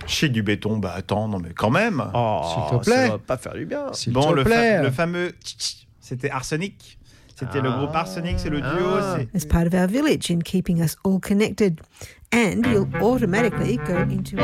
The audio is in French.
Chez du béton, bah attends, non mais quand même. Oh, S'il te plaît. ça va pas faire du bien. S'il Bon, te plaît. le fameux, c'était Arsenic. C'était le groupe Arsenic, c'est le duo. As part of our village in keeping us all connected. And you'll automatically go into